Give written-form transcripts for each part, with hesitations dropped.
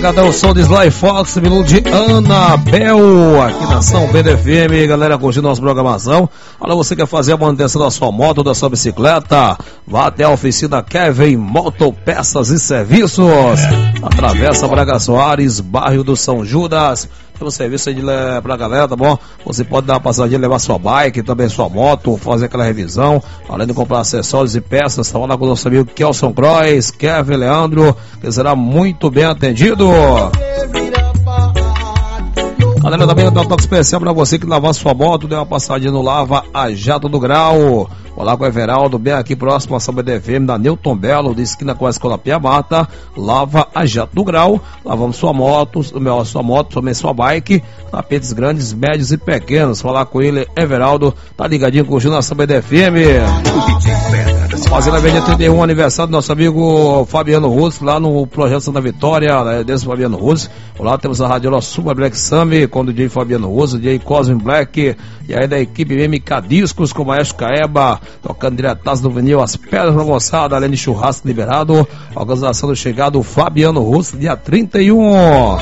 Pegadão, som de Sly Fox, minuto de Anabel, aqui na São Bento FM, galera, curtindo nossa programação. Olha, você quer fazer a manutenção da sua moto, da sua bicicleta? Vá até a oficina Kevin Motopeças e Serviços, Travessa Braga Soares, bairro do São Judas. Tem um serviço aí pra galera, tá bom? Você pode dar uma passadinha, levar sua bike, também sua moto, fazer aquela revisão, além de comprar acessórios e peças. Tá lá com o nosso amigo Kelson Croix, Kevin Leandro, que será muito bem atendido. Galera, também dá um toque especial pra você que lavar sua moto, dê uma passadinha no Lava a Jato do Grau. Vou lá com o Everaldo, bem aqui próximo a São BDFM, da Newton Belo, de esquina com a Escola Pia Mata. Lava a Jato do Grau. Lavamos sua moto, também sua bike, tapetes grandes, médios e pequenos. Falar com ele, Everaldo, tá ligadinho com o Júnior São BDFM. Fazendo a dia 31, aniversário do nosso amigo Fabiano Russo, lá no Projeto Santa Vitória, desse Fabiano Russo. Lá temos a Radiola Super Black Sammy, com o DJ Fabiano Russo, DJ Cosme Black, e aí da equipe MK Discos, com o Maestro Caeba, tocando diretaço do vinil, as pedras pra moçada, além de churrasco liberado. A organização do chegado Fabiano Russo, dia 31.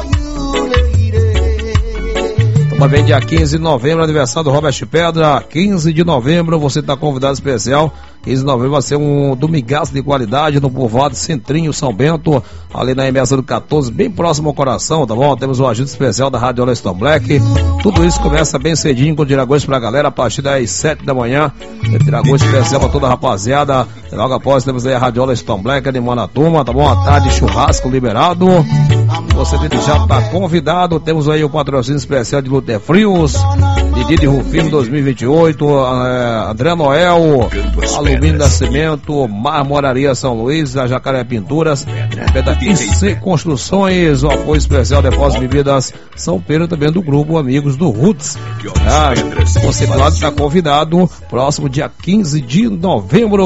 Também dia 15 de novembro, aniversário do Robert Pedra. 15 de novembro, você está convidado especial. 15 de novembro vai ser um domingaço de qualidade no povoado Centrinho, São Bento, ali na MS 14, bem próximo ao coração, tá bom? Temos um ajuda especial da Radiola Stone Black. Tudo isso começa bem cedinho com tiragões pra galera, a partir das 7 da manhã. Tiragões especial pra toda a rapaziada. Logo após temos aí a Radiola Stone Black animando a turma, tá bom? À tarde, churrasco liberado. Você já tá convidado. Temos aí o patrocínio especial de Luter Frios, Didi Rufino 2028, André Noel, Alumínio da Cimento, Marmoraria São Luís, a Jacaré Pinturas, IC Construções, o apoio especial Depósito de Bebidas São Pedro, também do grupo Amigos do Roots. Você, claro, está convidado, próximo dia 15 de novembro.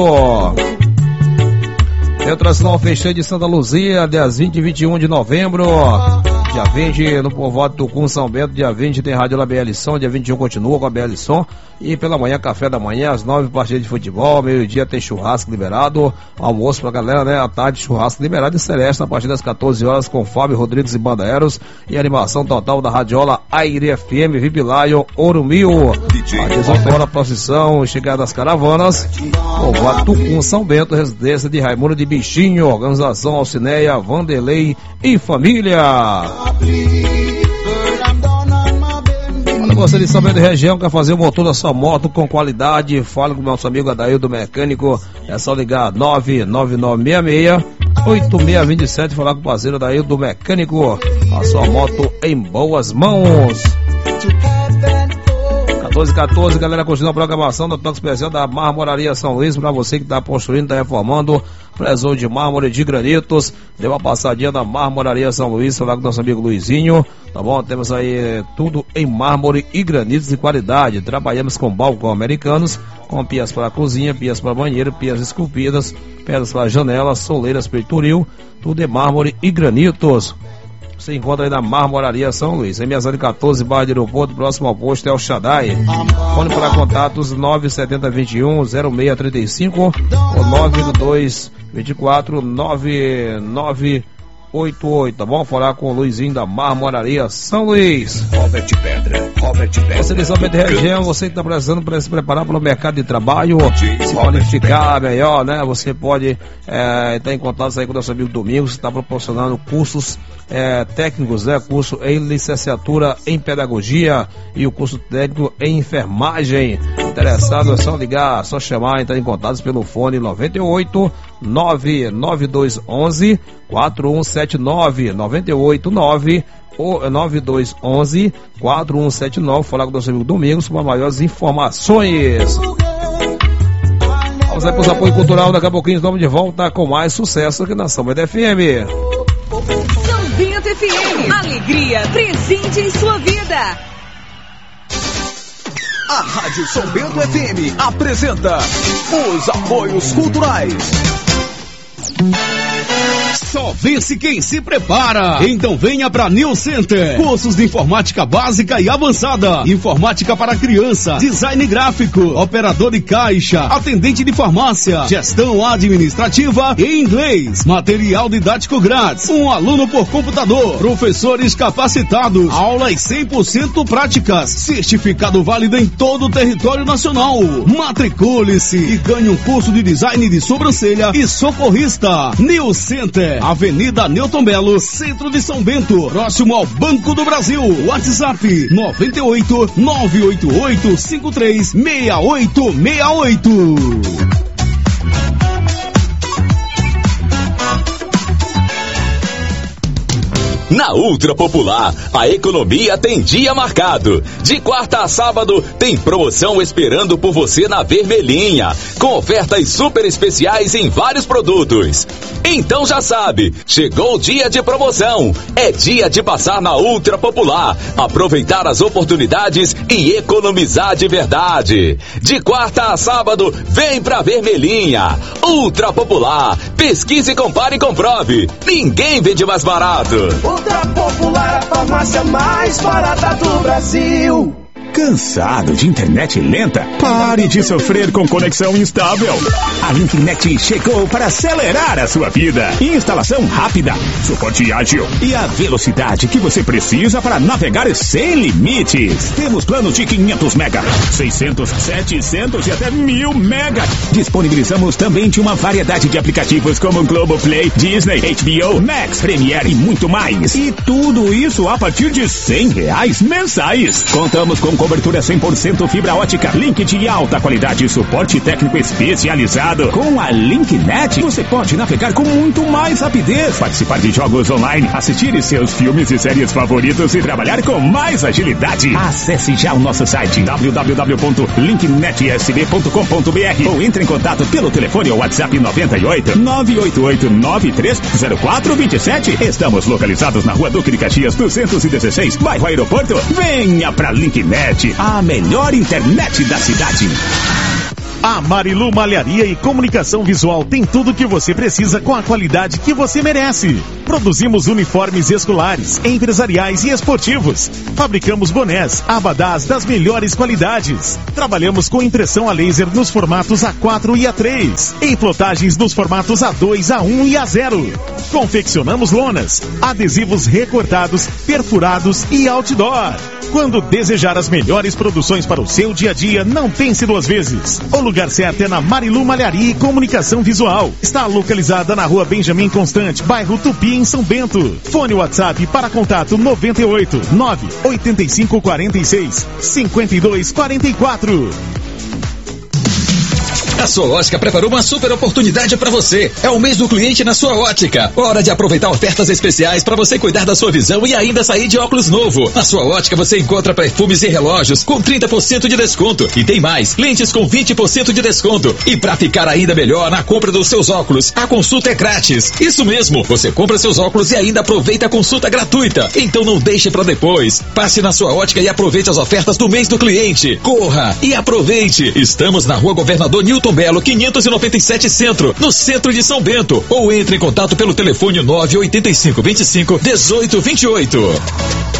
Tem o tradicional fechante de Santa Luzia, dias 20 e 21 de novembro. Dia 20 no povoado Tucum, São Bento. Dia 20 tem Rádio BL Som. Dia 21 continua com a BL Som. E pela manhã, café da manhã, às 9 partida de futebol. Meio-dia tem churrasco liberado. Almoço pra galera, né? À tarde, churrasco liberado. E Celeste, a partir das 14 horas, com Fábio Rodrigues e Banda Eros. E animação total da Radiola Aire FM, VIP Lion, Ouro Mil. Às 18 horas, procissão, chegada das caravanas. Povoado Tucum, São Bento, residência de Raimundo de Bichinho. Organização Alcineia, Vanderlei e família. Olha, você de São Bento região quer fazer o motor da sua moto com qualidade, fala com o nosso amigo Adaildo Mecânico. É só ligar 99966-8627, falar com o parceiro Adaildo Mecânico. A sua moto em boas mãos. 14, galera, continua a programação do toque especial da Marmoraria São Luís, pra você que tá construindo, tá reformando, prezou de mármore, de granitos. Deu uma passadinha na Marmoraria São Luís, falar com o nosso amigo Luizinho, tá bom? Temos aí tudo em mármore e granitos de qualidade. Trabalhamos com balcão americanos, com pias para cozinha, pias para banheiro, pias esculpidas, pedras para janelas, soleiras, peitoril, tudo em mármore e granitos. Você encontra aí na Marmoraria São Luís, em 14, bairro de Aeroporto, próximo ao posto El Shaddai. Fone para contatos 97021-0635 ou 922-24-9988, tá bom? Falar com o Luizinho da Marmoraria São Luís. Robert Pedra. Você de São Bento região, você que está precisando para se preparar para o mercado de trabalho, se qualificar melhor, né? Você pode estar em contato aí com o nosso amigo Domingos, que está proporcionando cursos técnicos, né? Curso em licenciatura em pedagogia e o curso técnico em enfermagem. Interessado é só ligar, só chamar, entrar em contato pelo fone 98 99211 4179 98 9 9211 4179. Falar com o nosso amigo Domingos para maiores informações. Vamos aí para os apoio cultural. Daqui a pouquinho estamos de volta com mais sucesso aqui na São Bento FM. São Bento FM, alegria presente em sua vida. A Rádio São Bento FM apresenta os apoios culturais. Só vence quem se prepara. Então venha pra New Center. Cursos de informática básica e avançada, informática para criança, design gráfico, operador de caixa, atendente de farmácia, gestão administrativa e inglês. Material didático grátis, um aluno por computador, professores capacitados, aulas 100% práticas, certificado válido em todo o território nacional. Matricule-se e ganhe um curso de design de sobrancelha e socorrista. New Center, Avenida Newton Belo, centro de São Bento, próximo ao Banco do Brasil. WhatsApp 98 988 53 6868. Na Ultra Popular, a economia tem dia marcado. De quarta a sábado, tem promoção esperando por você na Vermelhinha, com ofertas super especiais em vários produtos. Então já sabe, chegou o dia de promoção. É dia de passar na Ultra Popular, aproveitar as oportunidades e economizar de verdade. De quarta a sábado, vem pra Vermelhinha. Ultra Popular, pesquise, compare e comprove. Ninguém vende mais barato. Ultra Popular, a farmácia mais barata do Brasil. Cansado de internet lenta? Pare de sofrer com conexão instável. A Linknet chegou para acelerar a sua vida. Instalação rápida, suporte ágil e a velocidade que você precisa para navegar sem limites. Temos planos de 500 mega, 600, 700 e até 1000 mega. Disponibilizamos também de uma variedade de aplicativos como Globoplay, Disney, HBO, Max, Premiere e muito mais. E tudo isso a partir de R$100 mensais. Contamos com cobertura 100% fibra ótica, link de alta qualidade e suporte técnico especializado. Com a Linknet, você pode navegar com muito mais rapidez, participar de jogos online, assistir seus filmes e séries favoritos e trabalhar com mais agilidade. Acesse já o nosso site www.linknetsb.com.br ou entre em contato pelo telefone ou WhatsApp 98 988 930427. Estamos localizados na Rua Duque de Caxias 216, bairro Aeroporto. Venha pra Linknet, a melhor internet da cidade. A Marilu Malharia e Comunicação Visual tem tudo o que você precisa com a qualidade que você merece. Produzimos uniformes escolares, empresariais e esportivos. Fabricamos bonés, abadás das melhores qualidades. Trabalhamos com impressão a laser nos formatos A4 e A3. Em plotagens nos formatos A2, A1 e A0. Confeccionamos lonas, adesivos recortados, perfurados e outdoor. Quando desejar as melhores produções para o seu dia a dia, não pense duas vezes. O lugar certo é na Marilu Malharia e Comunicação Visual. Está localizada na Rua Benjamin Constante, bairro Tupi, em São Bento. Fone WhatsApp para contato 98 985 46 52 44. A sua ótica preparou uma super oportunidade para você. É o mês do cliente na sua ótica. Hora de aproveitar ofertas especiais para você cuidar da sua visão e ainda sair de óculos novo. Na sua ótica você encontra perfumes e relógios com 30% de desconto. E tem mais, lentes com 20% de desconto. E para ficar ainda melhor na compra dos seus óculos, a consulta é grátis. Isso mesmo, você compra seus óculos e ainda aproveita a consulta gratuita. Então não deixe para depois. Passe na sua ótica e aproveite as ofertas do mês do cliente. Corra e aproveite. Estamos na Rua Governador Newton Belo 597 Centro, no centro de São Bento, ou entre em contato pelo telefone 985 25 18 28.